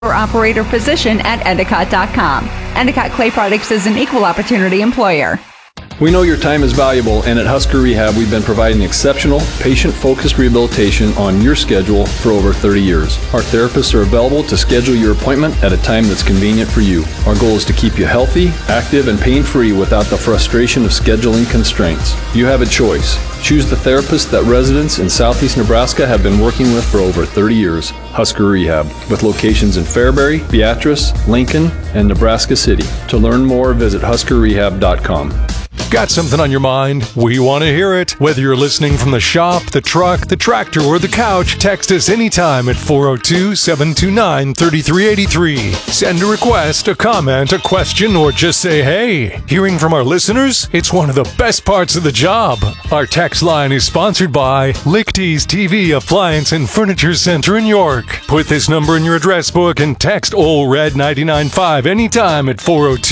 operator position at Endicott.com. Endicott Clay Products is an equal opportunity employer. We know your time is valuable, and at Husker Rehab, we've been providing exceptional, patient-focused rehabilitation on your schedule for over 30 years. Our therapists are available to schedule your appointment at a time that's convenient for you. Our goal is to keep you healthy, active, and pain-free without the frustration of scheduling constraints. You have a choice. Choose the therapist that residents in Southeast Nebraska have been working with for over 30 years, Husker Rehab, with locations in Fairbury, Beatrice, Lincoln, and Nebraska City. To learn more, visit huskerrehab.com. Got something on your mind? We want to hear it. Whether you're listening from the shop, the truck, the tractor, or the couch, text us anytime at 402-729-3383. Send a request, a comment, a question, or just say hey. Hearing from our listeners? It's one of the best parts of the job. Our text line is sponsored by Lichty's TV Appliance and Furniture Center in York. Put this number in your address book and text OLRED 995 anytime at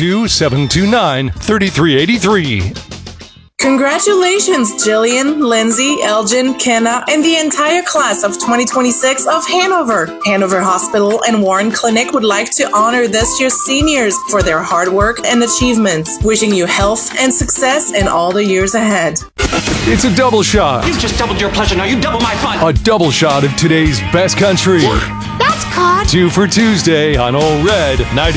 402-729-3383. Congratulations, Jillian, Lindsay, Elgin, Kenna, and the entire class of 2026 of Hanover. Hanover Hospital and Warren Clinic would like to honor this year's seniors for their hard work and achievements. Wishing you health and success in all the years ahead. It's a double shot. You've just doubled your pleasure, now you double my fun. A double shot of today's best country. That's caught. 2 for Tuesday on Old Red 90.